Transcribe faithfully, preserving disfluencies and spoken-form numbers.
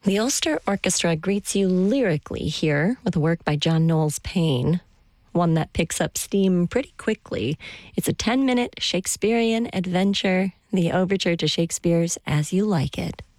The Ulster Orchestra greets you lyrically here with a work by John Knowles Paine, one that picks up steam pretty quickly. It's a ten-minute Shakespearean adventure, the overture to Shakespeare's As You Like It.